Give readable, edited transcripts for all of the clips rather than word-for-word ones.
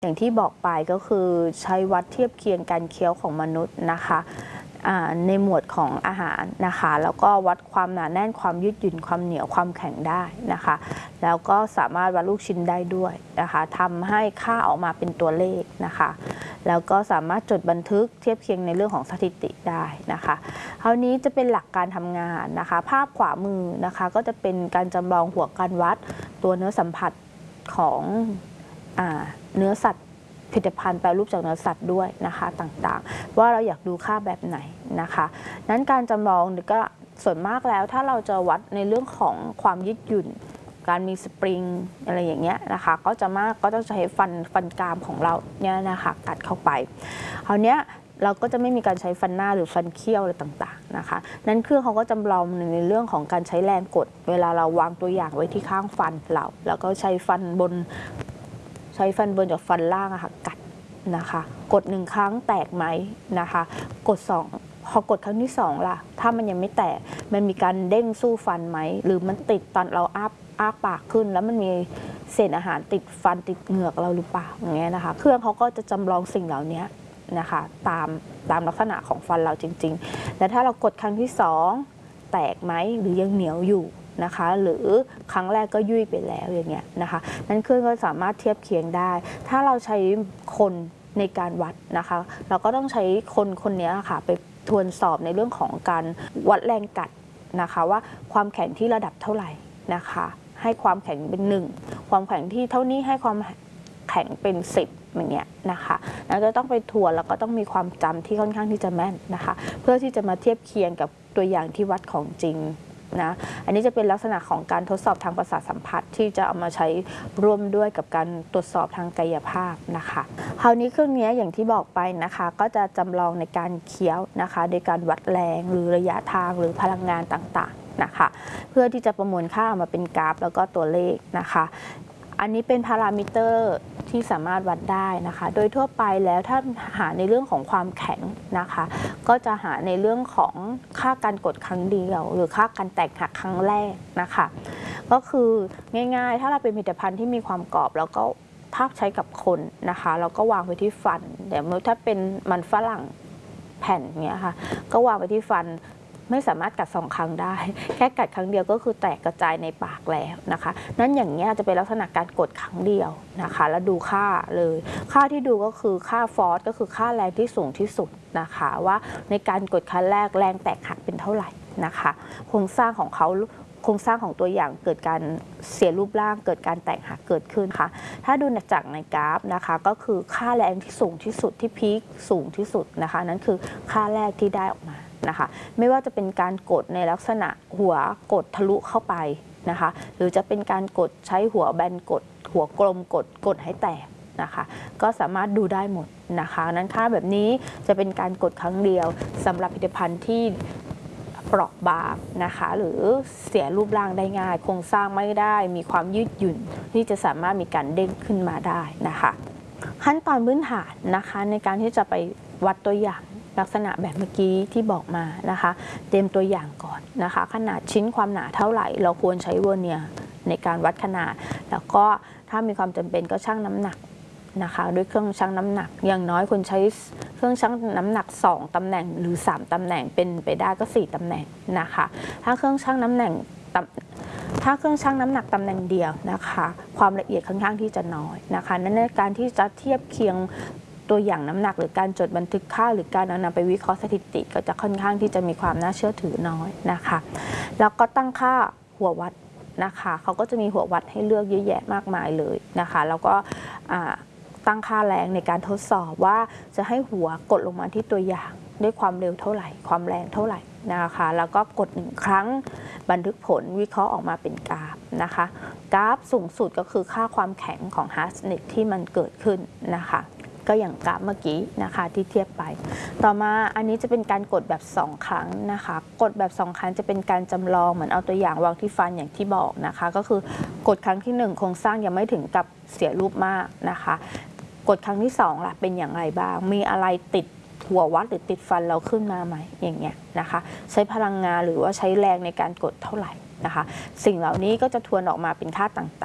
อย่างที่บอกไปก็คือใช้วัดเทียบเคียงการเคี้ยวของมนุษย์นะคะในหมวดของอาหารนะคะแล้วก็วัดความหนาแน่นความยืดหยุ่นความเหนียวความแข็งได้นะคะแล้วก็สามารถวัดลูกชิ้นได้ด้วยนะคะทำให้ค่าออกมาเป็นตัวเลขนะคะแล้วก็สามารถจดบันทึกเทียบเคียงในเรื่องของสถิติได้นะคะคราวนี้จะเป็นหลักการทำงานนะคะภาพขวามือนะคะก็จะเป็นการจำลองหัวการวัดตัวเนื้อสัมผัสของเนื้อสัตว์ผลิตภัณฑ์แปรรูปจากเนื้อสัตว์ด้วยนะคะต่างๆว่าเราอยากดูค่าแบบไหนนะคะนั้นการจำลองก็ส่วนมากแล้วถ้าเราจะวัดในเรื่องของความยืดหยุ่นการมีสปริงอะไรอย่างเงี้ยนะคะก็จะใช้ฟันกรามของเราเนี่ยนะคะกัดเข้าไปคราวเนี้ยเราก็จะไม่มีการใช้ฟันหน้าหรือฟันเคี้ยวอะไรต่างๆนะคะนั้นเครื่องเขาก็จำลองในเรื่องของการใช้แรงกดเวลาเราวางตัวอย่างไว้ที่ข้างฟันเราแล้วก็ใช้ฟันบนจากฟันล่างค่ะกัดนะคะกด1ครั้งแตกไหมนะคะกด2พอกดครั้งที่2ล่ะถ้ามันยังไม่แตกมันมีการเด้งสู้ฟันไหมหรือมันติดตอนเราอ้าปากขึ้นแล้วมันมีเศษอาหารติดฟันติดเหงือกเราหรือเปล่าอย่างเงี้ยนะคะเครื่องเขาก็จะจำลองสิ่งเหล่านี้นะคะตามลักษณะของฟันเราจริงๆและถ้าเรากดครั้งที่2แตกไหมหรือยังเหนียวอยู่นะคะหรือครั้งแรกก็ยุ่ยไปแล้วอย่างเงี้ยนะคะนั้นเครื่องก็สามารถเทียบเคียงได้ถ้าเราใช้คนในการวัดนะคะเราก็ต้องใช้คนนี้ค่ะไปทวนสอบในเรื่องของการวัดแรงกัดนะคะว่าความแข็งที่ระดับเท่าไหร่นะคะให้ความแข็งเป็น1ความแข็งที่เท่านี้ให้ความแข็งเป็น10อย่างเงี้ยนะคะเราจะต้องไปทวนแล้วก็ต้องมีความจำที่ค่อนข้างที่จะแม่นนะคะเพื่อที่จะมาเทียบเคียงกับตัวอย่างที่วัดของจริงนะอันนี้จะเป็นลักษณะของการทดสอบทางประสาทสัมผัสที่จะเอามาใช้ร่วมด้วยกับการตรวจสอบทางกายภาพนะคะคราวนี้เครื่องนี้อย่างที่บอกไปนะคะก็จะจำลองในการเคี้ยวนะคะโดยการวัดแรงหรือระยะทางหรือพลังงานต่างๆนะคะเพื่อที่จะประมวลค่าออกมาเป็นกราฟแล้วก็ตัวเลขนะคะอันนี้เป็นพารามิเตอร์ที่สามารถวัดได้นะคะโดยทั่วไปแล้วถ้าหาในเรื่องของความแข็งนะคะก็จะหาในเรื่องของค่าการกดครั้งเดียวหรือค่าการแตกหักครั้งแรกนะคะก็คือง่ายๆถ้าเราเป็นผลิตภัณฑ์ที่มีความกรอบแล้วก็ถ้าใช้กับคนนะคะเราก็วางไว้ที่ฟันแต่เมื่อถ้าเป็นมันฝรั่งแผ่นเงี้ยค่ะก็วางไว้ที่ฟันไม่สามารถกัด2ครั้งได้แค่กัดครั้งเดียวก็คือแตกกระจายในปากแล้วนะคะนั้นอย่างนี้จะเป็นลักษณะการกดครั้งเดียวนะคะแล้วดูค่าเลยค่าที่ดูก็คือค่าฟอร์สก็คือค่าแรงที่สูงที่สุดนะคะว่าในการกดครั้งแรกแรงแตกหักเป็นเท่าไหร่นะคะโครงสร้างของเขาโครงสร้างของตัวอย่างเกิดการเสียรูปร่างเกิดการแตกหักเกิดขึ้นค่ะถ้าดูจากในกราฟนะคะก็คือค่าแรงที่สูงที่สุดที่พีคสูงที่สุดนะคะนั่นคือค่าแรกที่ได้ออกมานะคะไม่ว่าจะเป็นการกดในลักษณะหัวกดทะลุเข้าไปนะคะหรือจะเป็นการกดใช้หัวแบนกดหัวกลมกดให้แตกนะคะก็สามารถดูได้หมดนะคะนั้นค่าแบบนี้จะเป็นการกดครั้งเดียวสำหรับผลิตภัณฑ์ที่เปราะบางนะคะหรือเสียรูปร่างได้ง่ายโครงสร้างไม่ได้มีความยืดหยุ่นที่จะสามารถมีการเด้งขึ้นมาได้นะคะขั้นตอนพื้นฐานนะคะในการที่จะไปวัดตัวอย่างลักษณะแบบเมื่อกี้ที่บอกมานะคะเตรียมตัวอย่างก่อนนะคะขนาดชิ้นความหนาเท่าไหร่เราควรใช้เวอร์เนียร์ในการวัดขนาดแล้วก็ถ้ามีความจำเป็นก็ชั่งน้ำหนักนะคะด้วยเครื่องชั่งน้ำหนักอย่างน้อยควรใช้เครื่องชั่งน้ำหนัก2ตำแหน่งหรือ3ตำแหน่งเป็นไปได้ก็4ตำแหน่งนะคะถ้าเครื่องชั่งน้ำหนักตำแหน่งเดียวนะคะความละเอียดค่อนข้างที่จะน้อยนะคะนั่นในการที่จะเทียบเคียงตัวอย่างน้ำหนักหรือการจดบันทึกค่าหรือการนำไปวิเคราะห์สถิติก็จะค่อนข้างที่จะมีความน่าเชื่อถือน้อยนะคะแล้วก็ตั้งค่าหัววัดนะคะเขาก็จะมีหัววัดให้เลือกเยอะแยะมากมายเลยนะคะแล้วก็ตั้งค่าแรงในการทดสอบว่าจะให้หัวกดลงมาที่ตัวอย่างด้วยความเร็วเท่าไหร่ความแรงเท่าไหร่นะคะแล้วก็กด1ครั้งบันทึกผลวิเคราะห์ออกมาเป็นกราฟนะคะกราฟสูงสุดก็คือค่าความแข็งของฮาร์ดเน็ตที่มันเกิดขึ้นนะคะก็อย่างกราฟเมื่อกี้นะคะที่เทียบไปต่อมาอันนี้จะเป็นการกดแบบ2ครั้งนะคะกดแบบ2ครั้งจะเป็นการจำลองเหมือนเอาตัวอย่างวางที่ฟันอย่างที่บอกนะคะก็คือกดครั้งที่1โครงสร้างยังไม่ถึงกับเสียรูปมากนะคะกดครั้งที่2ล่ะเป็นอย่างไรบ้างมีอะไรติดหัววัดหรือติดฟันเราขึ้นมาไหมอย่างเงี้ยนะคะใช้พลังงานหรือว่าใช้แรงในการกดเท่าไหร่นะคะสิ่งเหล่านี้ก็จะทวนออกมาเป็นค่าต่างๆ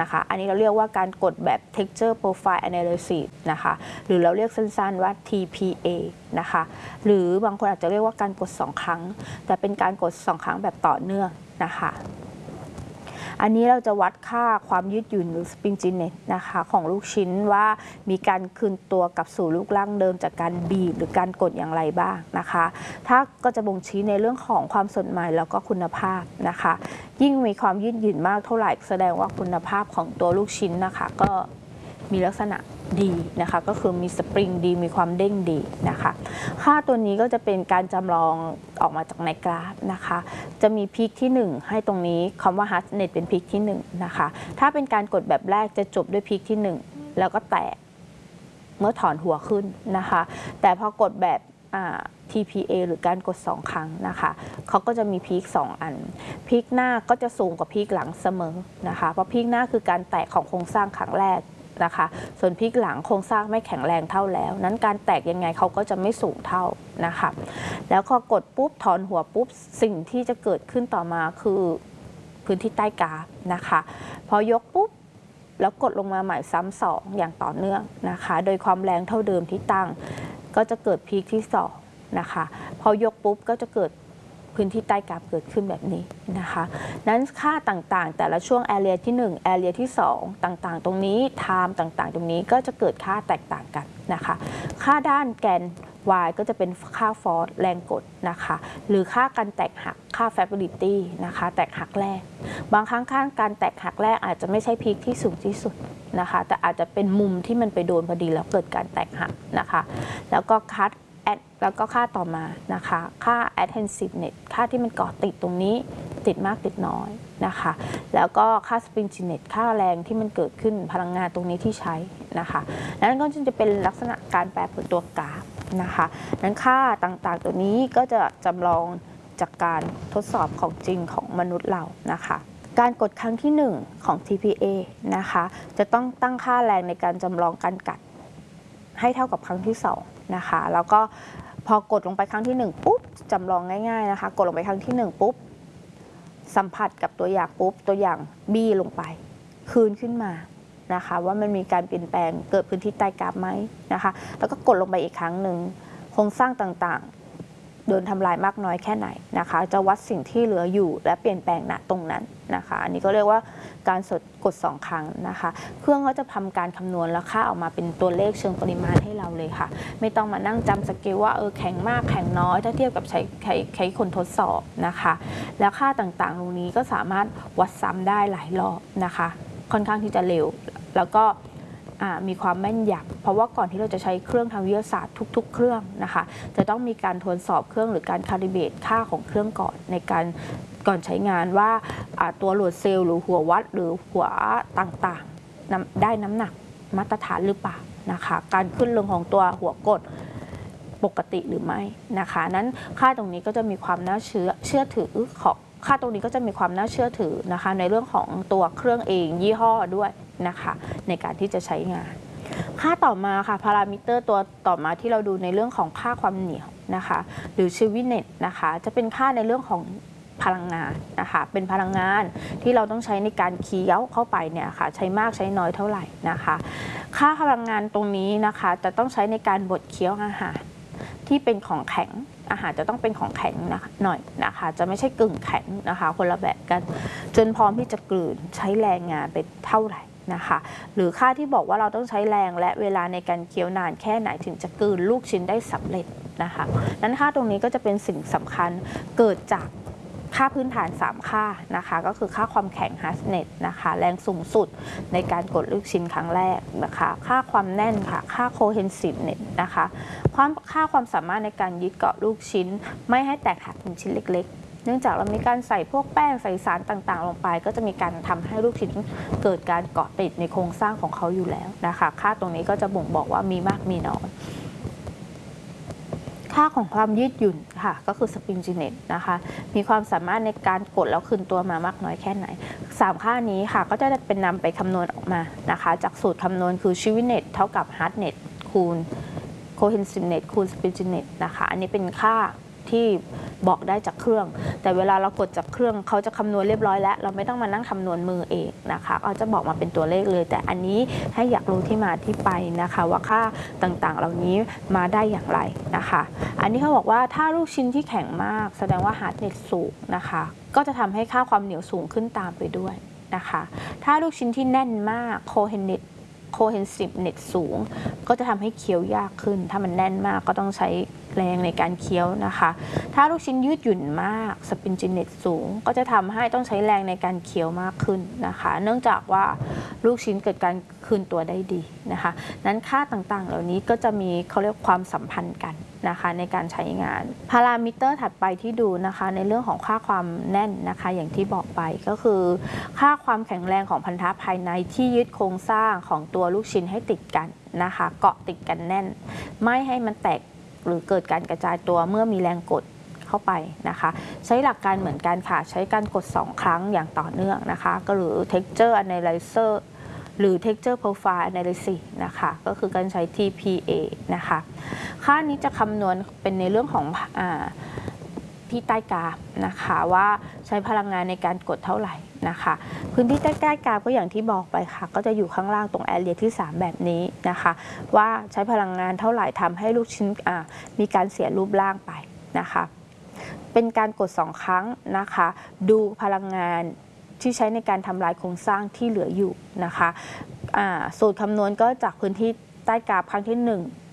นะคะอันนี้เราเรียกว่าการกดแบบ texture profile analysis นะคะหรือเราเรียกสั้นๆว่า TPA นะคะหรือบางคนอาจจะเรียกว่าการกด2ครั้งแต่เป็นการกด2ครั้งแบบต่อเนื่องนะคะอันนี้เราจะวัดค่าความยืดหยุ่นหรือ springiness นะคะของลูกชิ้นว่ามีการคืนตัวกลับสู่รูปร่างเดิมจากการบีบหรือการกดอย่างไรบ้างนะคะถ้าก็จะบ่งชี้ในเรื่องของความสดใหม่แล้วก็คุณภาพนะคะยิ่งมีความยืดหยุ่นมากเท่าไหร่แสดงว่าคุณภาพของตัวลูกชิ้นนะคะก็มีลักษณะดีนะคะก็คือมีสปริงดีมีความเด้งดีนะคะค่าตัวนี้ก็จะเป็นการจำลองออกมาจากในกราฟนะคะจะมีพีคที่1ให้ตรงนี้คำว่า hardness เป็นพีคที่1นะคะถ้าเป็นการกดแบบแรกจะจบด้วยพีคที่1แล้วก็แตกเมื่อถอนหัวขึ้นนะคะแต่พอกดแบบTPA หรือการกด2ครั้งนะคะเขาก็จะมีพีค2อันพีคหน้าก็จะสูงกว่าพีคหลังเสมอนะคะเพราะพีคหน้าคือการแตกของโครงสร้างครั้งแรกนะคะส่วนพีคหลังโครงสร้างไม่แข็งแรงเท่าแล้วนั้นการแตกยังไงเขาก็จะไม่สูงเท่านะคะแล้วพอกดปุ๊บถอนหัวปุ๊บสิ่งที่จะเกิดขึ้นต่อมาคือพื้นที่ใต้กราฟนะคะพอยกปุ๊บแล้วกดลงมาใหม่ซ้ำ2อย่างต่อเนื่องนะคะโดยความแรงเท่าเดิมที่ตั้งก็จะเกิดพีคที่2นะคะพอยกปุ๊บก็จะเกิดพื้นที่ใต้กราฟเกิดขึ้นแบบนี้นะคะนั้นค่าต่างๆแต่ละช่วง area ที่1 area ที่2ต่างๆตรงนี้ time ต่างๆตรงนี้ก็จะเกิดค่าแตกต่างกันนะคะค่าด้านแกน y ก็จะเป็นค่าฟอร์สแรงกดนะคะหรือค่าการแตกหักค่า fragility นะคะแตกหักแรกบางครั้งค่าการแตกหักแรกอาจจะไม่ใช่พีคที่สูงที่สุดนะคะแต่อาจจะเป็นมุมที่มันไปโดนพอดีแล้วเกิดการแตกหักนะคะแล้วก็แล้วก็ค่าต่อมานะคะค่า adhesiveness ค่าที่มันเกาะติดตรงนี้ติดมากติดน้อยนะคะแล้วก็ค่า springiness ค่าแรงที่มันเกิดขึ้นพลังงานตรงนี้ที่ใช้นะคะนั้นก็จะเป็นลักษณะการแปรผลตัวกราฟนะคะนั้นค่าต่างๆตัวนี้ก็จะจำลองจากการทดสอบของจริงของมนุษย์เรานะคะการกดครั้งที่1ของ TPA นะคะจะต้องตั้งค่าแรงในการจำลองการกัดให้เท่ากับครั้งที่2นะคะแล้วก็พอกดลงไปครั้งที่1ปุ๊บจำลองง่ายๆนะคะกดลงไปครั้งที่1ปุ๊บสัมผัสกับตัวอย่างปุ๊บตัวอย่างบี้ลงไปคืนขึ้นมานะคะว่ามันมีการเปลี่ยนแปลงเกิดพื้นที่ใต้กราฟไหมนะคะแล้วก็กดลงไปอีกครั้งหนึ่งโครงสร้างต่างๆโดนทำลายมากน้อยแค่ไหนนะคะจะวัดสิ่งที่เหลืออยู่และเปลี่ยนแปลงณตรงนั้นนะคะอันนี้ก็เรียกว่าการกด2ครั้งนะคะเครื่องก็จะทำการคำนวณแล้วค่าออกมาเป็นตัวเลขเชิงปริมาณให้เราเลยค่ะไม่ต้องมานั่งจำสเกลว่าแข็งมากแข็งน้อยถ้าเทียบกับใช้คนทดสอบนะคะแล้วค่าต่างๆตรงนี้ก็สามารถวัดซ้ำได้หลายรอบนะคะค่อนข้างที่จะเร็วแล้วก็มีความแม่นยำเพราะว่าก่อนที่เราจะใช้เครื่องทางวิทยาศาสตร์ทุกๆเครื่องนะคะจะต้องมีการทดสอบเครื่องหรือการคาลิเบรตค่าของเครื่องก่อนในการก่อนใช้งานว่าตัวโหลดเซลล์หรือหัววัดหรือหัวต่างๆได้น้ำหนักมาตรฐานหรือเปล่านะคะการขึ้นลงของตัวหัวกดปกติหรือไม่นะคะนั้นค่าตรงนี้ก็จะมีความน่าเชื่อถือของค่าตรงนี้ก็จะมีความน่าเชื่อถือนะคะในเรื่องของตัวเครื่องเองยี่ห้อด้วยนะคะในการที่จะใช้งานค่าต่อมาค่ะพารามิเตอร์ตัวต่อมาที่เราดูในเรื่องของค่าความเหนียวนะคะหรือชิวิเน็ตนะคะจะเป็นค่าในเรื่องของพลังงานนะคะเป็นพลังงานที่เราต้องใช้ในการเคี้ยวเข้าไปเนี่ยค่ะใช้มากใช้น้อยเท่าไหร่นะคะค่าพลังงานตรงนี้นะคะจะต้องใช้ในการบดเคี้ยวอาหารที่เป็นของแข็งอาหารจะต้องเป็นของแข็งหน่อยนะคะจะไม่ใช่กึ่งแข็งนะคะคนละแบบกันจนพร้อมที่จะกลืนใช้แรงงานไปเท่าไหร่นะคะหรือค่าที่บอกว่าเราต้องใช้แรงและเวลาในการเคี้ยวนานแค่ไหนถึงจะกลืนลูกชิ้นได้สำเร็จนะคะนั้นค่าตรงนี้ก็จะเป็นสิ่งสำคัญเกิดจากค่าพื้นฐาน3ค่านะคะก็คือค่าความแข็ง hardness นะคะแรงสูงสุดในการกดลูกชิ้นครั้งแรกนะคะค่าความแน่นค่ะค่า cohesiveness นะคะค่าความสามารถในการยึดเกาะลูกชิ้นไม่ให้แตกหักเป็นชิ้นเล็กๆเนื่องจากเรามีการใส่พวกแป้งใส่สารต่างๆลงไปก็จะมีการทำให้ลูกชิ้นเกิดการเกาะติดในโครงสร้างของเขาอยู่แล้วนะคะค่าตรงนี้ก็จะบ่งบอกว่ามีมากมีน้อยค่าของความยืดหยุ่นค่ะก็คือ springiness นะคะมีความสามารถในการกดแล้วคืนตัวมามากน้อยแค่ไหน3ค่านี้ค่ะก็จะเป็นนำไปคำนวณออกมานะคะจากสูตรคำนวณคือ chiviness เท่ากับ hardness คูณ cohesiveness คูณ springiness นะคะอันนี้เป็นค่าที่บอกได้จากเครื่องแต่เวลาเรากดจากเครื่องเขาจะคำนวณเรียบร้อยแล้วเราไม่ต้องมานั่งคำนวณมือเองนะคะเขาจะบอกมาเป็นตัวเลขเลยแต่อันนี้ให้อยากรู้ที่มาที่ไปนะคะว่าค่าต่างๆเหล่านี้มาได้อย่างไรนะคะอันนี้เขาบอกว่าถ้าลูกชิ้นที่แข็งมากแสดงว่าฮาร์ดเน็ตสูงนะคะก็จะทำให้ค่าความเหนียวสูงขึ้นตามไปด้วยนะคะถ้าลูกชิ้นที่แน่นมากโคเฮนซีฟเน็ตสูงก็จะทำให้เคี้ยวยากขึ้นถ้ามันแน่นมากก็ต้องใช้แรงในการเคี้ยวนะคะถ้าลูกชิ้นยืดหยุ่นมากสปริงจิเน็ตสูงก็จะทำให้ต้องใช้แรงในการเคี้ยวมากขึ้นนะคะเนื่องจากว่าลูกชิ้นเกิดการคืนตัวได้ดีนะคะนั้นค่าต่างๆเหล่านี้ก็จะมีเขาเรียกความสัมพันธ์กันนะคะในการใช้งานพารามิเตอร์ถัดไปที่ดูนะคะในเรื่องของค่าความแน่นนะคะอย่างที่บอกไปก็คือค่าความแข็งแรงของพันธะภายในที่ยึดโครงสร้างของตัวลูกชิ้นให้ติดกันนะคะเกาะติดกันแน่นไม่ให้มันแตกหรือเกิดการกระจายตัวเมื่อมีแรงกดเข้าไปนะคะใช้หลักการเหมือนกันค่ะใช้การกด2ครั้งอย่างต่อเนื่องนะคะก็หรือ texture analyzer หรือ texture profile analysis นะคะก็คือการใช้ TPA นะคะค่านี้จะคำนวณเป็นในเรื่องของที่ใต้กราฟนะคะว่าใช้พลังงานในการกดเท่าไหร่นะคะพื้นที่ใต้กราฟก็อย่างที่บอกไปค่ะก็จะอยู่ข้างล่างตรงแอเรียที่3แบบนี้นะคะว่าใช้พลังงานเท่าไหร่ทำให้ลูกชิ้นมีการเสียรูปร่างไปนะคะเป็นการกด2ครั้งนะคะดูพลังงานที่ใช้ในการทำลายโครงสร้างที่เหลืออยู่นะคะสูตรคำนวณก็จากพื้นที่ใต้กราฟครั้งที่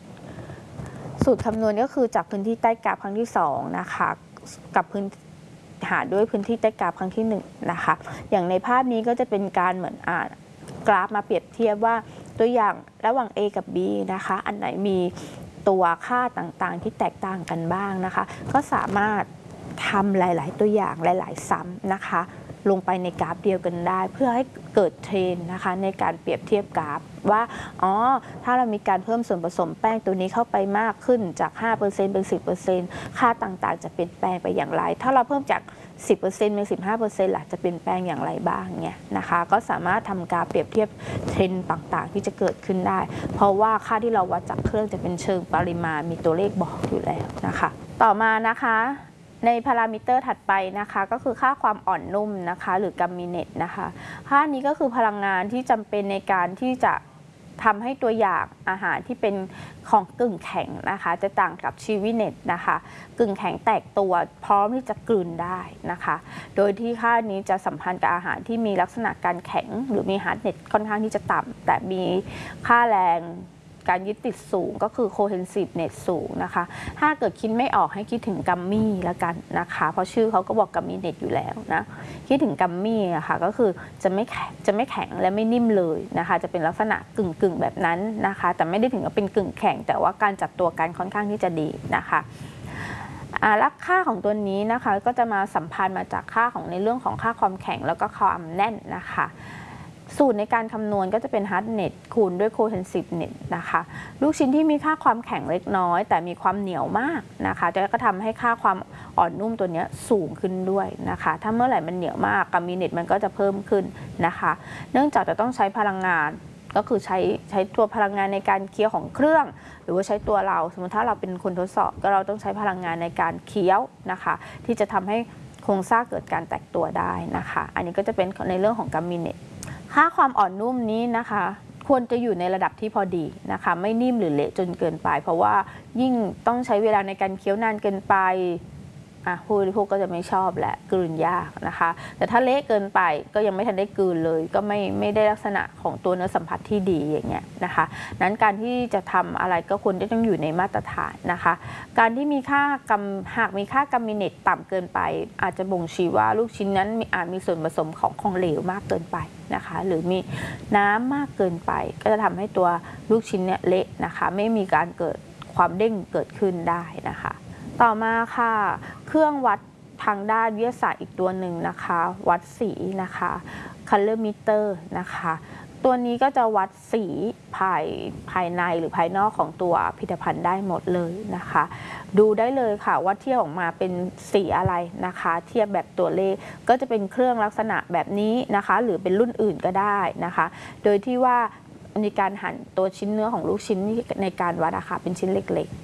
1สูตรคำนวณก็คือจากพื้นที่ใต้กราฟครั้งที่2นะคะกับหาด้วยพื้นที่ใต้กราฟครั้งที่1นะคะอย่างในภาพนี้ก็จะเป็นการเหมือนกราฟมาเปรียบเทียบว่าตัวอย่างระหว่าง A กับ B นะคะอันไหนมีตัวค่าต่างๆที่แตกต่างกันบ้างนะคะก็สามารถทำหลายๆตัวอย่างหลายๆซ้ำนะคะลงไปในกราฟเดียวกันได้เพื่อให้เกิดเทรนนะคะในการเปรียบเทียบกราฟว่าถ้าเรามีการเพิ่มส่วนผสมแป้งตัวนี้เข้าไปมากขึ้นจาก 5% เป็น 10% ค่าต่างๆจะเปลี่ยนแปลงไปอย่างไรถ้าเราเพิ่มจาก 10% เป็น 15% ล่ะจะเปลี่ยนแปลงอย่างไรบ้างเนี่ยนะคะก็สามารถทำกราฟเปรียบเทียบเทรนต่างๆที่จะเกิดขึ้นได้เพราะว่าค่าที่เราวัดจากเครื่องจะเป็นเชิงปริมาณมีตัวเลขบอกอยู่แล้วนะคะต่อมานะคะในพารามิเตอร์ถัดไปนะคะก็คือค่าความอ่อนนุ่มนะคะหรือกัมมิเนตนะคะค่านี้ก็คือพลังงานที่จำเป็นในการที่จะทำให้ตัวอย่างอาหารที่เป็นของกึ่งแข็งนะคะจะต่างกับชีวิเนตนะคะกึ่งแข็งแตกตัวพร้อมที่จะกลืนได้นะคะโดยที่ค่านี้จะสัมพันธ์กับอาหารที่มีลักษณะการแข็งหรือมีฮาร์ดเน็ตค่อนข้างที่จะต่ำแต่มีค่าแรงการยึดติดสูงก็คือ cohesive net สูงนะคะถ้าเกิดคิดไม่ออกให้คิดถึงกัมมี่แล้วกันนะคะเพราะชื่อเขาก็บอกกัมมี่เน็ตอยู่แล้วนะคิดถึงกัมมี่อะค่ะก็คือจะไม่แข็งและไม่นิ่มเลยนะคะจะเป็นลักษณะกึ่งแบบนั้นนะคะแต่ไม่ได้ถึงกับเป็นกึ่งแข็งแต่ว่าการจับตัวกันค่อนข้างที่จะดีนะคะลักค่าของตัวนี้นะคะก็จะมาสัมพันธ์มาจากค่าของในเรื่องของค่าความแข็งแล้วก็ความแน่นนะคะสูตรในการคำนวณก็จะเป็น hard net คูณด้วย cohesive net นะคะลูกชิ้นที่มีค่าความแข็งเล็กน้อยแต่มีความเหนียวมากนะคะก็ทำให้ค่าความอ่อนนุ่มตัวนี้สูงขึ้นด้วยนะคะถ้าเมื่อไหร่มันเหนียวมากกัมมิเนตมันก็จะเพิ่มขึ้นนะคะเนื่องจากจะต้องใช้พลังงานก็คือใช้ตัวพลังงานในการเคี้ยวของเครื่องหรือว่าใช้ตัวเราสมมติถ้าเราเป็นคนทดสอบก็เราต้องใช้พลังงานในการเคี้ยวนะคะที่จะทำให้โครงสร้างเกิดการแตกตัวได้นะคะอันนี้ก็จะเป็นในเรื่องของกัมมิเนตค่าความอ่อนนุ่มนี้นะคะควรจะอยู่ในระดับที่พอดีนะคะไม่นิ่มหรือเละจนเกินไปเพราะว่ายิ่งต้องใช้เวลาในการเคี้ยวนานเกินไปผู้บริโภคก็จะไม่ชอบและกลืนยากนะคะแต่ถ้าเละเกินไปก็ยังไม่ทันได้กลืนเลยก็ไม่ได้ลักษณะของตัวเนื้อสัมผัสที่ดีอย่างเงี้ยนะคะนั้นการที่จะทำอะไรก็ควรจะต้องอยู่ในมาตรฐานนะคะการที่มีค่าหากมีค่ากัมมิเนตต่ำเกินไปอาจจะบ่งชี้ว่าลูกชิ้นนั้นอาจมีส่วนผสมของเหลวมากเกินไปนะคะหรือมีน้ำมากเกินไปก็จะทำให้ตัวลูกชิ้นเนี่ยเละนะคะไม่มีการเกิดความเด้งเกิดขึ้นได้นะคะต่อมาค่ะเครื่องวัดทางด้านวิทยาศาสตร์อีกตัวหนึ่งนะคะวัดสีนะคะ color meter นะคะตัวนี้ก็จะวัดสีภายในหรือภายนอกของตัวผลิตภัณฑ์ได้หมดเลยนะคะดูได้เลยค่ะว่าเทียบออกมาเป็นสีอะไรนะคะเทียบแบบตัวเลขก็จะเป็นเครื่องลักษณะแบบนี้นะคะหรือเป็นรุ่นอื่นก็ได้นะคะโดยที่ว่ามีการหั่นตัวชิ้นเนื้อของลูกชิ้นในการวัดนะคะเป็นชิ้นเล็กๆ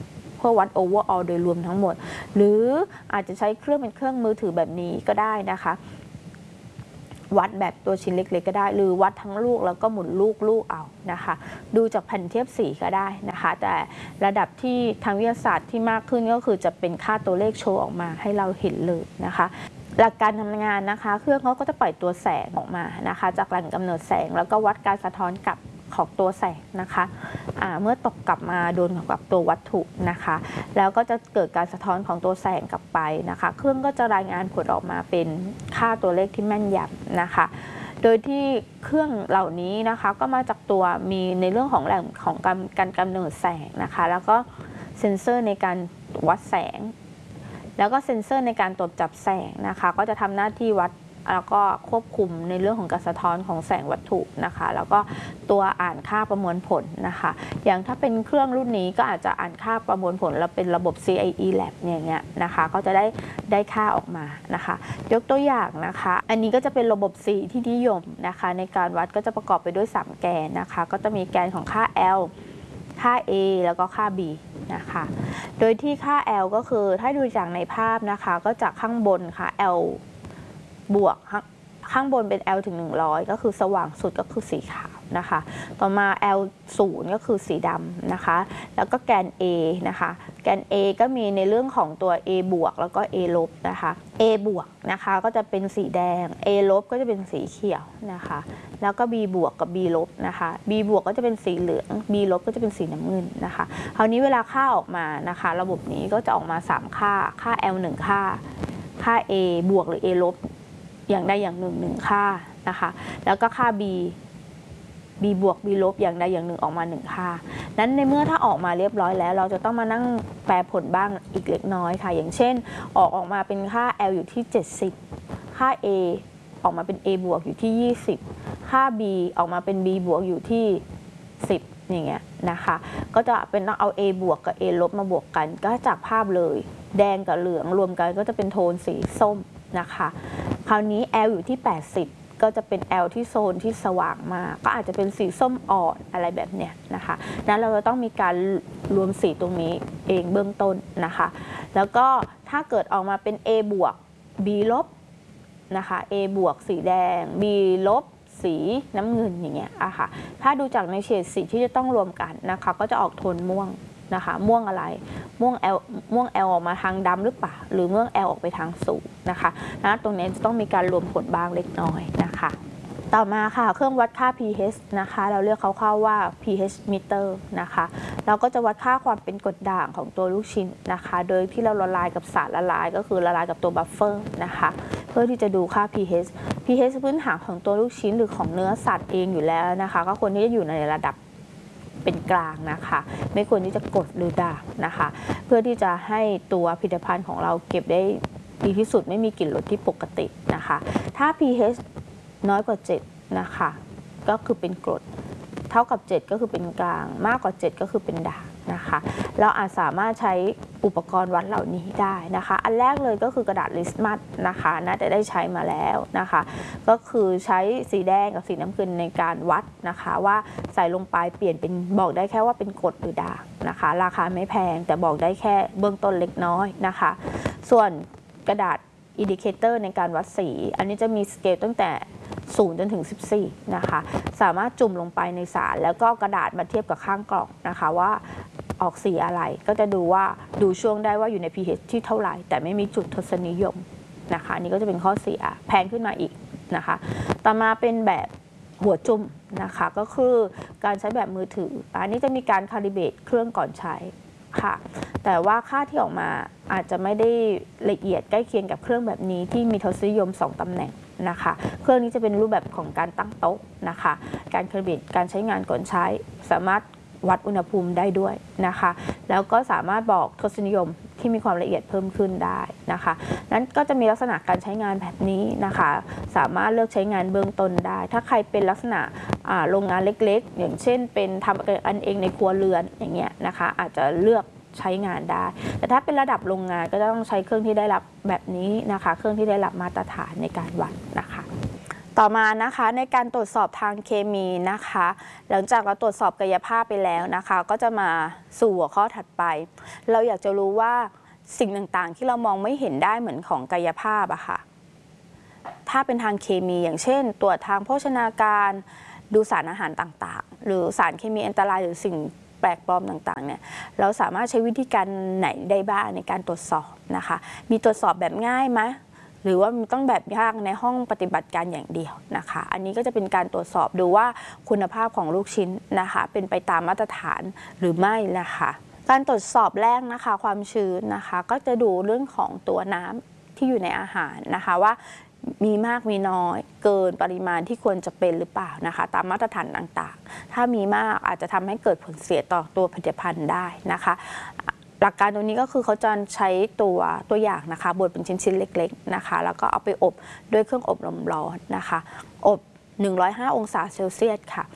พื่อวัด overall โดยรวมทั้งหมดหรืออาจจะใช้เครื่องเป็นเครื่องมือถือแบบนี้ก็ได้นะคะวัดแบบตัวชิ้นเล็กๆก็ได้หรือวัดทั้งลูกแล้วก็หมุนลูกเอานะคะดูจากแผ่นเทียบสีก็ได้นะคะแต่ระดับที่ทางวิทยาศาสตร์ที่มากขึ้นก็คือจะเป็นค่าตัวเลขโชว์ออกมาให้เราเห็นเลยนะคะหลักการทำงานนะคะเครื่องเขาก็จะปล่อยตัวแสงออกมานะคะจากแหล่งกำเนิดแสงแล้วก็วัดการสะท้อนกลับของตัวแสงนะคะเมื่อตกกลับมาโดนกับตัววัตถุนะคะแล้วก็จะเกิดการสะท้อนของตัวแสงกลับไปนะคะเครื่องก็จะรายงานผลออกมาเป็นค่าตัวเลขที่แม่นยำนะคะโดยที่เครื่องเหล่านี้นะคะก็มาจากตัวมีในเรื่องของแหล่งของการกำเนิดแสงนะคะแล้วก็เซ็นเซอร์ในการวัดแสงแล้วก็เซ็นเซอร์ในการตรวจจับแสงนะคะก็จะทำหน้าที่วัดแล้วก็ควบคุมในเรื่องของการสะท้อนของแสงวัตถุนะคะแล้วก็ตัวอ่านค่าประมวลผลนะคะอย่างถ้าเป็นเครื่องรุ่นนี้ก็อาจจะอ่านค่าประมวลผลเราเป็นระบบ CIE Lab อย่างเงี้ยนะคะก็จะได้ค่าออกมานะคะยกตัวอย่างนะคะอันนี้ก็จะเป็นระบบ C ที่นิยมนะคะในการวัดก็จะประกอบไปด้วย3แกนนะคะก็จะมีแกนของค่า L ค่า A แล้วก็ค่า B นะคะโดยที่ค่า L ก็คือถ้าดูจากในภาพนะคะก็จากข้างบนค่ะ L บวกข้างบนเป็น L ถึง100ก็คือสว่างสุดก็คือสีขาวนะคะต่อมา L 0ก็คือสีดำนะคะแล้วก็แกน A นะคะแกน A ก็มีในเรื่องของตัว A บวกแล้วก็ A ลบนะคะ A บวกนะคะก็จะเป็นสีแดง A ลบก็จะเป็นสีเขียวนะคะแล้วก็ B บวกกับ B ลบนะคะ B บวกก็จะเป็นสีเหลือง B ลบก็จะเป็นสีน้ำเงินนะคะคราวนี้เวลาค่าออกมานะคะระบบนี้ก็จะออกมา3ค่า L 1ค่า A บวกหรือ A ลบอย่างใดอย่างหนึ่งค่านะคะแล้วก็ค่า B บวก B ลบอย่างใดอย่างหนึ่งออกมา1ค่านั้นในเมื่อถ้าออกมาเรียบร้อยแล้วเราจะต้องมานั่งแปรผลบ้างอีกเล็กน้อยค่ะอย่างเช่นออกมาเป็นค่า L อยู่ที่70ค่า A ออกมาเป็น A บวกอยู่ที่20ค่า B ออกมาเป็น B บวกอยู่ที่10อย่างเงี้ยนะคะก็จะเป็นต้องเอา A บวกกับ A ลบมาบวกกันก็จากภาพเลยแดงกับเหลืองรวมกันก็จะเป็นโทนสีส้มนะคะคราวนี้ L อยู่ที่80ก็จะเป็น L ที่โซนที่สว่างมากก็อาจจะเป็นสีส้มอ่อนอะไรแบบเนี้ยนะคะนั้นเราจะต้องมีการรวมสีตรงนี้เองเบื้องต้นนะคะแล้วก็ถ้าเกิดออกมาเป็น A บวก B ลบนะคะ A บวกสีแดง B ลบสีน้ำเงินอย่างเงี้ยอะค่ะถ้าดูจากในเฉดสีที่จะต้องรวมกันนะคะก็จะออกโทนม่วงนะคะม่วงอะไรม่วง L ออกมาทางดำหรือเปล่าหรือม่วง L ออกไปทางสูงนะคะตรงนี้จะต้องมีการรวมผลบ้างเล็กน้อยนะคะต่อมาค่ะเครื่องวัดค่า pH นะคะเราเรียกคร่าวๆว่า pH meter นะคะเราก็จะวัดค่าความเป็นกรดด่างของตัวลูกชิ้นนะคะโดยที่เราละลายกับสารละลายก็คือละลายกับตัวบัฟเฟอร์นะคะเพื่อที่จะดูค่า pH พื้นฐานของตัวลูกชิ้นหรือของเนื้อสัตว์เองอยู่แล้วนะคะก็ควรที่จะอยู่ในระดับเป็นกลางนะคะไม่ควรที่จะกดหรือด่างนะคะเพื่อที่จะให้ตัวผลิตภัณฑ์ของเราเก็บได้ดีที่สุดไม่มีกลิ่นรสที่ปกตินะคะถ้า pH น้อยกว่า7นะคะก็คือเป็นกรดเท่ากับ7ก็คือเป็นกลางมากกว่า7ก็คือเป็นด่างนะคะเราอาจสามารถใช้อุปกรณ์วัดเหล่านี้ได้นะคะอันแรกเลยก็คือกระดาษลิสมัสนะคะน่าจะได้ใช้มาแล้วนะคะก็คือใช้สีแดงกับสีน้ำเงินในการวัดนะคะว่าใส่ลงไปเปลี่ยนเป็นบอกได้แค่ว่าเป็นกรดหรือด่างนะคะราคาไม่แพงแต่บอกได้แค่เบื้องต้นเล็กน้อยนะคะส่วนกระดาษอินดิเคเตอร์ในการวัดสีอันนี้จะมีสเกลตั้งแต่0จนถึง14นะคะสามารถจุ่มลงไปในสารแล้วก็กระดาษมาเทียบกับข้างกล่องนะคะว่าออกสีอะไรก็จะดูช่วงได้ว่าอยู่ใน pH ที่เท่าไหร่แต่ไม่มีจุดทศนิยมนะคะนี่ก็จะเป็นข้อเสียแพงขึ้นมาอีกนะคะต่อมาเป็นแบบหัวจุ่มนะคะก็คือการใช้แบบมือถืออันนี้จะมีการคาลิเบรตเครื่องก่อนใช้ค่ะแต่ว่าค่าที่ออกมาอาจจะไม่ได้ละเอียดใกล้เคียงกับเครื่องแบบนี้ที่มีทศนิยม2ตำแหน่งนะคะเครื่องนี้จะเป็นรูปแบบของการตั้งโต๊ะนะคะการคาลิเบรตการใช้งานก่อนใช้สามารถวัดอุณหภูมิได้ด้วยนะคะแล้วก็สามารถบอกทศนิยมที่มีความละเอียดเพิ่มขึ้นได้นะคะนั้นก็จะมีลักษณะการใช้งานแบบนี้นะคะสามารถเลือกใช้งานเบื้องต้นได้ถ้าใครเป็นลักษณะโรงงานเล็กๆอย่างเช่นเป็นทำอันเองในครัวเรือนอย่างเงี้ยนะคะอาจจะเลือกใช้งานได้แต่ถ้าเป็นระดับโรงงานก็ต้องใช้เครื่องที่ได้รับแบบนี้นะคะเครื่องที่ได้รับมาตรฐานในการวัดนะคะต่อมานะคะในการตรวจสอบทางเคมีนะคะหลังจากเราตรวจสอบกายภาพไปแล้วนะคะก็จะมาสู่หัวข้อถัดไปเราอยากจะรู้ว่าสิ่งต่างๆที่เรามองไม่เห็นได้เหมือนของกายภาพอะค่ะถ้าเป็นทางเคมีอย่างเช่นตรวจทางโภชนาการดูสารอาหารต่างๆหรือสารเคมีอันตรายหรือสิ่งแปลกปลอมต่างๆเนี่ยเราสามารถใช้วิธีการไหนได้บ้างในการตรวจสอบนะคะมีตรวจสอบแบบง่ายไหมหรือว่ามันต้องแบบยากในห้องปฏิบัติการอย่างเดียวนะคะอันนี้ก็จะเป็นการตรวจสอบดูว่าคุณภาพของลูกชิ้นนะคะเป็นไปตามมาตรฐานหรือไม่นะคะการตรวจสอบแรกนะคะความชื้นนะคะก็จะดูเรื่องของตัวน้ำที่อยู่ในอาหารนะคะว่ามีมากมีน้อยเกินปริมาณที่ควรจะเป็นหรือเปล่านะคะตามมาตรฐานต่างๆถ้ามีมากอาจจะทำให้เกิดผลเสียต่อตัวผลิตภัณฑ์ได้นะคะหลักการตรงนี้ก็คือเขาจะใช้ตัวอย่างนะคะบดเป็นชิ้นๆเล็กๆนะคะแล้วก็เอาไปอบด้วยเครื่องอบลมร้อนนะคะอบ105องศาเซลเซียสค่ะ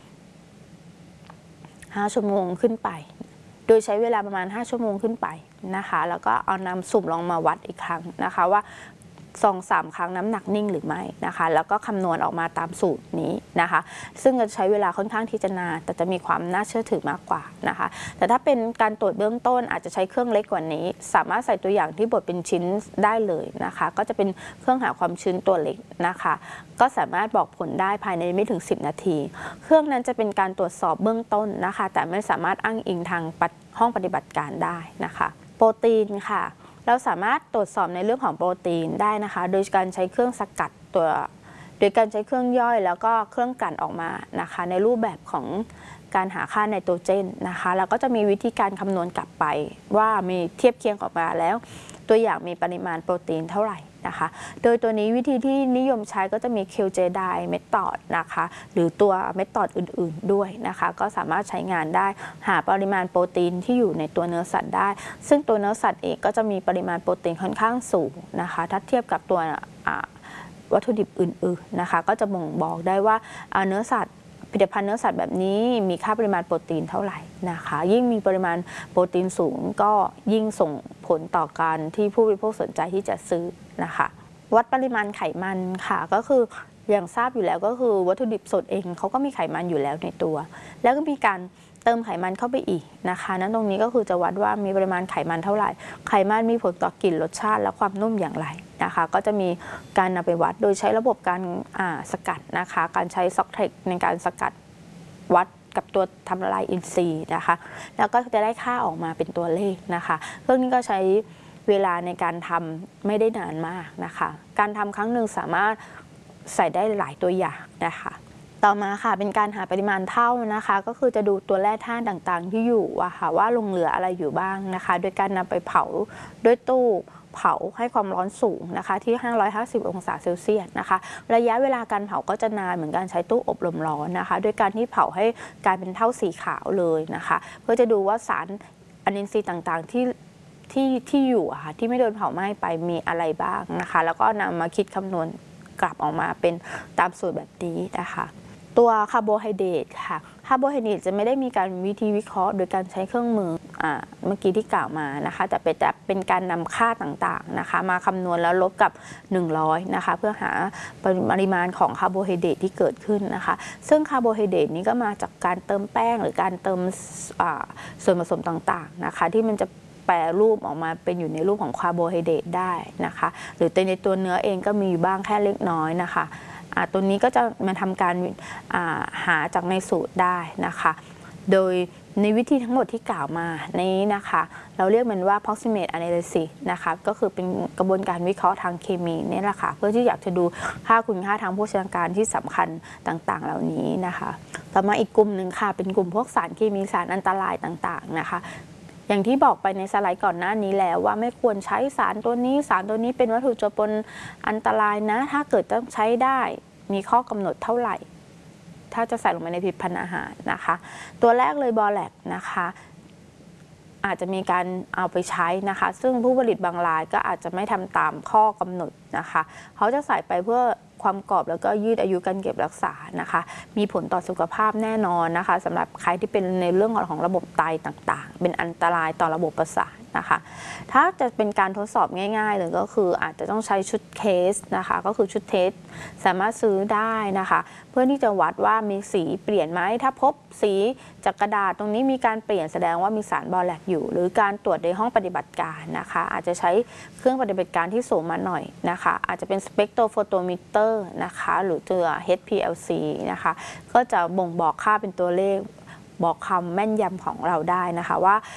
5ชั่วโมงขึ้นไปโดยใช้เวลาประมาณ5ชั่วโมงขึ้นไปนะคะแล้วก็เอาน้ำสุ่มลองมาวัดอีกครั้งนะคะว่า2-3 ครั้งน้ำหนักนิ่งหรือไม่นะคะแล้วก็คำนวณออกมาตามสูตรนี้นะคะซึ่งจะใช้เวลาค่อนข้างที่จะนานแต่จะมีความน่าเชื่อถือมากกว่านะคะแต่ถ้าเป็นการตรวจเบื้องต้นอาจจะใช้เครื่องเล็กกว่านี้สามารถใส่ตัวอย่างที่บดเป็นชิ้นได้เลยนะคะก็จะเป็นเครื่องหาความชื้นตัวเล็กนะคะก็สามารถบอกผลได้ภายในไม่ถึง10 นาทีเครื่องนั้นจะเป็นการตรวจสอบเบื้องต้นนะคะแต่ไม่สามารถอ้างอิงทางห้องปฏิบัติการได้นะคะโปรตีนค่ะเราสามารถตรวจสอบในเรื่องของโปรตีนได้นะคะโดยการใช้เครื่องสกัดโดยการใช้เครื่องย่อยแล้วก็เครื่องกลั่นออกมานะคะในรูปแบบของการหาค่าไนโตรเจนนะคะแล้วก็จะมีวิธีการคำนวณกลับไปว่ามีเทียบเคียงออกมาแล้วตัวอย่างมีปริมาณโปรตีนเท่าไหร่นะคะโดยตัวนี้วิธีที่นิยมใช้ก็จะมี QJDI Method นะคะหรือตัว Method อื่นๆด้วยนะคะก็สามารถใช้งานได้หาปริมาณโปรตีนที่อยู่ในตัวเนื้อสัตว์ได้ซึ่งตัวเนื้อสัตว์เองก็จะมีปริมาณโปรตีนค่อนข้างสูงนะคะถ้าเทียบกับตัววัตถุดิบอื่นๆนะคะก็จะบ่งบอกได้ว่าเนื้อสัตว์ผลิตภัณฑ์เนื้อสัตว์แบบนี้มีค่าปริมาณโปรตีนเท่าไหร่นะคะยิ่งมีปริมาณโปรตีนสูงก็ยิ่งส่งผลต่อการที่ผู้บริโภคสนใจที่จะซื้อนะคะวัดปริมาณไขมันค่ะก็คืออย่างทราบอยู่แล้วก็คือวัตถุดิบสดเองเขาก็มีไขมันอยู่แล้วในตัวแล้วก็มีการเติมไขมันเข้าไปอีกนะคะนั้นตรงนี้ก็คือจะวัดว่ามีปริมาณไขมันเท่าไหร่ไขมันมีผลต่อกลิ่นรสชาติและความนุ่มอย่างไรนะคะก็จะมีการนำไปวัดโดยใช้ระบบการสกัดนะคะการใช้ซ็อกเทคในการสกัดวัดกับตัวทำละลายอินทรีย์นะคะแล้วก็จะได้ค่าออกมาเป็นตัวเลขนะคะเครื่องนี้ก็ใช้เวลาในการทำไม่ได้นานมากนะคะการทำครั้งหนึ่งสามารถใส่ได้หลายตัวอย่างนะคะต่อมาค่ะเป็นการหาปริมาณเท่านะคะก็คือจะดูตัวแร่ธาตุต่างๆที่อยู่ว่าลงเหลืออะไรอยู่บ้างนะคะโดยการนำไปเผาด้วยตู้เผาให้ความร้อนสูงนะคะที่550องศาเซลเซียสนะคะระยะเวลาการเผาก็จะนานเหมือนการใช้ตู้อบลมร้อนนะคะโดยการที่เผาให้กลายเป็นเท่าสีขาวเลยนะคะเพื่อจะดูว่าสารอนินทรีย์ต่างๆที่อยู่ค่ะที่ไม่โดนเผาไหม้ไปมีอะไรบ้างนะคะแล้วก็นำมาคิดคำนวณกลับออกมาเป็นตามสูตรแบบนี้นะคะตัวคาร์โบไฮเดรตค่ะคาร์โบไฮเดรตจะไม่ได้มีการวิธีวิเคราะห์โดยการใช้เครื่องมือเมื่อกี้ที่กล่าวมานะคะแต่เป็นการนำค่าต่างๆนะคะมาคำนวณแล้วลบกับ100นะคะเพื่อหาปริมาณของคาร์โบไฮเดรตที่เกิดขึ้นนะคะซึ่งคาร์โบไฮเดรตนี้ก็มาจากการเติมแป้งหรือการเติมส่วนผสมต่างๆนะคะที่มันจะแปรรูปออกมาเป็นอยู่ในรูปของคาร์โบไฮเดรตได้นะคะหรือในตัวเนื้อเองก็มีบ้างแค่เล็กน้อยนะคะตัวนี้ก็จะมาทำการหาจากในสูตรได้นะคะโดยในวิธีทั้งหมดที่กล่าวมานี้นะคะเราเรียกมันว่า proximate analysis นะคะก็คือเป็นกระบวนการวิเคราะห์ทางเคมีนี่แหละค่ะเพื่อที่อยากจะดูค่าคุณค่าทางโภชนาการที่สำคัญต่างๆเหล่านี้นะคะต่อมาอีกกลุ่มหนึ่งค่ะเป็นกลุ่มพวกสารเคมีสารอันตรายต่างๆนะคะอย่างที่บอกไปในสไลด์ก่อนหน้านี้แล้วว่าไม่ควรใช้สารตัวนี้เป็นวัตถุเจือปนอันตรายนะถ้าเกิดต้องใช้ได้มีข้อกำหนดเท่าไหร่ถ้าจะใส่ลงไปในผลิตภัณฑ์อาหารนะคะตัวแรกเลยบอแลกนะคะอาจจะมีการเอาไปใช้นะคะซึ่งผู้ผลิตบางรายก็อาจจะไม่ทำตามข้อกำหนดนะคะเขาจะใส่ไปเพื่อความกรอบแล้วก็ยืดอายุการเก็บรักษานะคะมีผลต่อสุขภาพแน่นอนนะคะสำหรับใครที่เป็นในเรื่องของระบบไตต่างๆเป็นอันตรายต่อระบบประสาทนะคะถ้าจะเป็นการทดสอบง่ายๆเลยก็คืออาจจะต้องใช้ชุดเคสนะคะก็คือชุดเทสสามารถซื้อได้นะคะเพื่อที่จะวัดว่ามีสีเปลี่ยนไหมถ้าพบสีจากกระดาษตรงนี้มีการเปลี่ยนแสดงว่ามีสารบอแลกอยู่หรือการตรวจในห้องปฏิบัติการนะคะอาจจะใช้เครื่องปฏิบัติการที่สูงมาหน่อยนะคะอาจจะเป็นสเปกโทรโฟโตมิเตอร์นะคะหรือตัว HPLC นะคะก็จะบ่งบอกค่าเป็นตัวเลขบอกคำแม่นยำของเราได้นะคะว่า